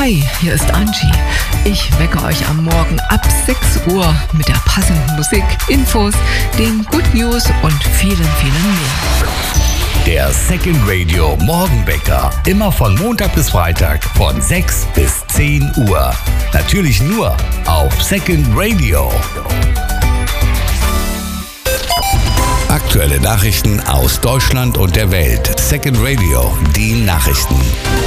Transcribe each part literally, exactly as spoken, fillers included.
Hi, hier ist Angie. Ich wecke euch am Morgen ab sechs Uhr mit der passenden Musik, Infos, den Good News und vielen, vielen mehr. Der Second Radio Morgenwecker. Immer von Montag bis Freitag von sechs bis zehn Uhr. Natürlich nur auf Second Radio. Aktuelle Nachrichten aus Deutschland und der Welt. Second Radio, die Nachrichten.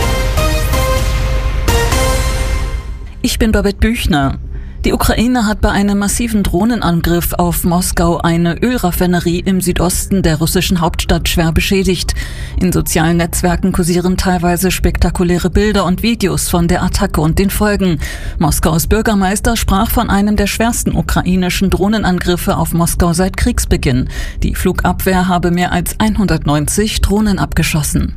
Ich bin Babette Büchner. Die Ukraine hat bei einem massiven Drohnenangriff auf Moskau eine Ölraffinerie im Südosten der russischen Hauptstadt schwer beschädigt. In sozialen Netzwerken kursieren teilweise spektakuläre Bilder und Videos von der Attacke und den Folgen. Moskaus Bürgermeister sprach von einem der schwersten ukrainischen Drohnenangriffe auf Moskau seit Kriegsbeginn. Die Flugabwehr habe mehr als hundertneunzig Drohnen abgeschossen.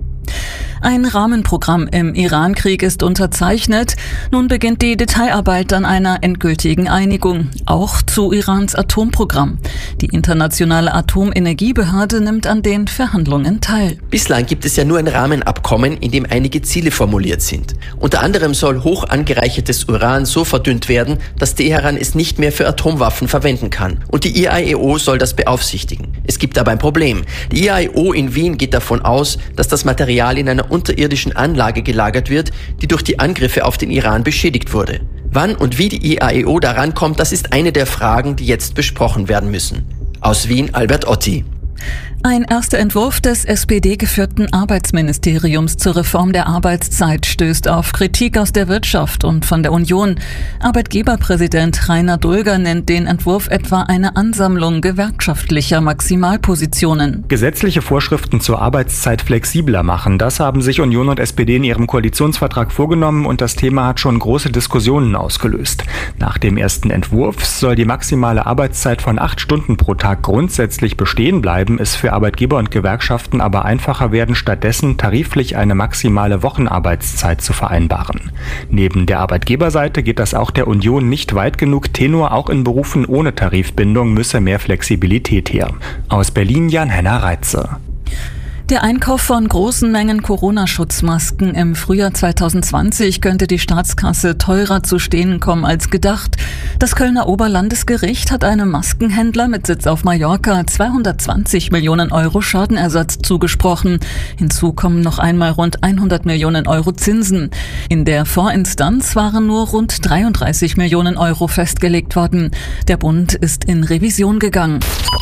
Ein Rahmenprogramm im Iran-Krieg ist unterzeichnet. Nun beginnt die Detailarbeit an einer endgültigen Einigung, auch zu Irans Atomprogramm. Die internationale Atomenergiebehörde nimmt an den Verhandlungen teil. Bislang gibt es ja nur ein Rahmenabkommen, in dem einige Ziele formuliert sind. Unter anderem soll hoch angereichertes Uran so verdünnt werden, dass Teheran es nicht mehr für Atomwaffen verwenden kann. Und die I A E O soll das beaufsichtigen. Es gibt aber ein Problem. Die I A E O in Wien geht davon aus, dass das Material in einer unterirdischen Anlage gelagert wird, die durch die Angriffe auf den Iran beschädigt wurde. Wann und wie die I A E O daran kommt, das ist eine der Fragen, die jetzt besprochen werden müssen. Aus Wien, Albert Otti. Ein erster Entwurf des S P D-geführten Arbeitsministeriums zur Reform der Arbeitszeit stößt auf Kritik aus der Wirtschaft und von der Union. Arbeitgeberpräsident Rainer Dulger nennt den Entwurf etwa eine Ansammlung gewerkschaftlicher Maximalpositionen. Gesetzliche Vorschriften zur Arbeitszeit flexibler machen, das haben sich Union und S P D in ihrem Koalitionsvertrag vorgenommen und das Thema hat schon große Diskussionen ausgelöst. Nach dem ersten Entwurf soll die maximale Arbeitszeit von acht Stunden pro Tag grundsätzlich bestehen bleiben, ist für Arbeitgeber und Gewerkschaften aber einfacher werden, stattdessen tariflich eine maximale Wochenarbeitszeit zu vereinbaren. Neben der Arbeitgeberseite geht das auch der Union nicht weit genug. Tenor, auch in Berufen ohne Tarifbindung müsse mehr Flexibilität her. Aus Berlin Jan-Henner Reitze. Der Einkauf von großen Mengen Corona-Schutzmasken im Frühjahr zwanzig zwanzig könnte die Staatskasse teurer zu stehen kommen als gedacht. Das Kölner Oberlandesgericht hat einem Maskenhändler mit Sitz auf Mallorca zweihundertzwanzig Millionen Euro Schadenersatz zugesprochen. Hinzu kommen noch einmal rund hundert Millionen Euro Zinsen. In der Vorinstanz waren nur rund dreiunddreißig Millionen Euro festgelegt worden. Der Bund ist in Revision gegangen.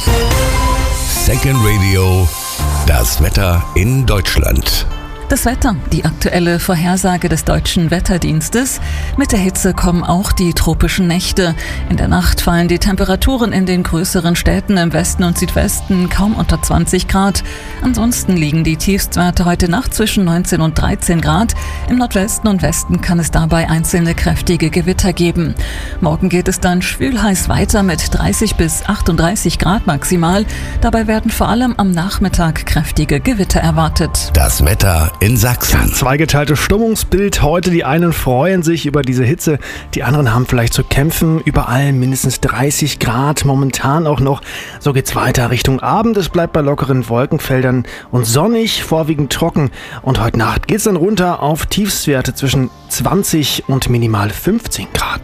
Second Radio, das Wetter in Deutschland. Das Wetter, die aktuelle Vorhersage des Deutschen Wetterdienstes. Mit der Hitze kommen auch die tropischen Nächte. In der Nacht fallen die Temperaturen in den größeren Städten im Westen und Südwesten kaum unter zwanzig Grad. Ansonsten liegen die Tiefstwerte heute Nacht zwischen neunzehn und dreizehn Grad. Im Nordwesten und Westen kann es dabei einzelne kräftige Gewitter geben. Morgen geht es dann schwül-heiß weiter mit dreißig bis achtunddreißig Grad maximal. Dabei werden vor allem am Nachmittag kräftige Gewitter erwartet. Das Wetter in Sachsen. Ja, zweigeteiltes Stimmungsbild heute. Die einen freuen sich über diese Hitze, die anderen haben vielleicht zu kämpfen. Überall mindestens dreißig Grad, momentan auch noch. So geht's weiter Richtung Abend. Es bleibt bei lockeren Wolkenfeldern und sonnig, vorwiegend trocken. Und heute Nacht geht's dann runter auf Tiefstwerte zwischen zwanzig und minimal fünfzehn Grad.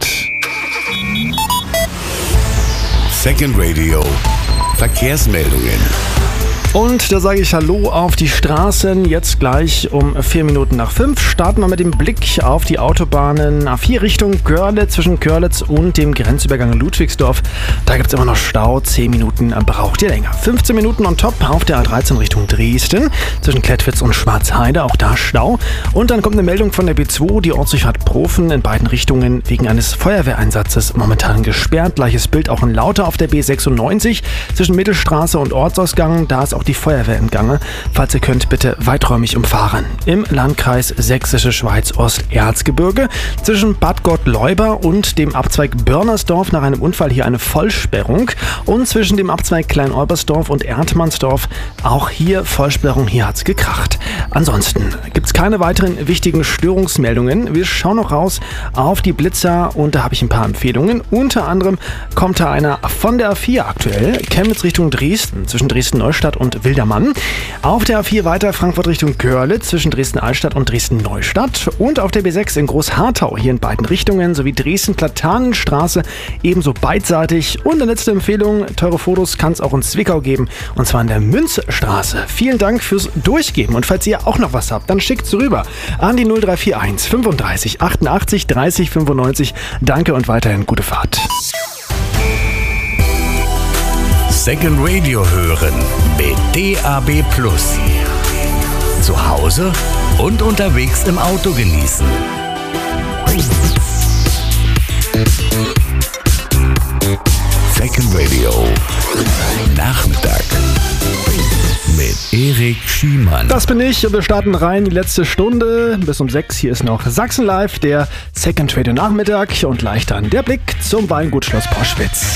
Second Radio, Verkehrsmeldungen. Und da sage ich Hallo auf die Straßen. Jetzt gleich um vier Minuten nach fünf starten wir mit dem Blick auf die Autobahnen A vier Richtung Görlitz, zwischen Görlitz und dem Grenzübergang Ludwigsdorf. Da gibt es immer noch Stau. zehn Minuten braucht ihr länger. fünfzehn Minuten on top auf der A dreizehn Richtung Dresden, zwischen Klettwitz und Schwarzheide. Auch da Stau. Und dann kommt eine Meldung von der B zwei, die Ortsdurchfahrt Profen in beiden Richtungen wegen eines Feuerwehreinsatzes momentan gesperrt. Gleiches Bild auch in Lauter auf der B sechsundneunzig, zwischen Mittelstraße und Ortsausgang. Da ist auch die Feuerwehr im Gange. Falls ihr könnt, bitte weiträumig umfahren. Im Landkreis Sächsische Schweiz-Ost-Erzgebirge zwischen Bad Gottleuba und dem Abzweig Börnersdorf nach einem Unfall hier eine Vollsperrung. Und zwischen dem Abzweig Klein-Olbersdorf und Erdmannsdorf auch hier Vollsperrung. Hier hat's gekracht. Ansonsten gibt's keine weiteren wichtigen Störungsmeldungen. Wir schauen noch raus auf die Blitzer und da habe ich ein paar Empfehlungen. Unter anderem kommt da einer von der A vier aktuell. Chemnitz Richtung Dresden, zwischen Dresden-Neustadt und und Wildermann. Auf der A vier weiter Frankfurt Richtung Görlitz zwischen Dresden-Altstadt und Dresden-Neustadt. Und auf der B sechs in Großharthau hier in beiden Richtungen sowie Dresden-Platanenstraße ebenso beidseitig. Und eine letzte Empfehlung, teure Fotos kann es auch in Zwickau geben und zwar in der Münzstraße. Vielen Dank fürs Durchgeben und falls ihr auch noch was habt, dann schickt's rüber an die null drei vier eins fünfunddreißig achtundachtzig dreißig fünfundneunzig. Danke und weiterhin gute Fahrt. Second Radio hören mit D A B Plus. Zu Hause und unterwegs im Auto genießen. Second Radio Nachmittag mit Erik Schiemann. Das bin ich und wir starten rein die letzte Stunde. Bis um sechs. Hier ist noch Sachsen Live, der Second Radio Nachmittag und gleich dann der Blick zum Weingut Schloss Poschwitz.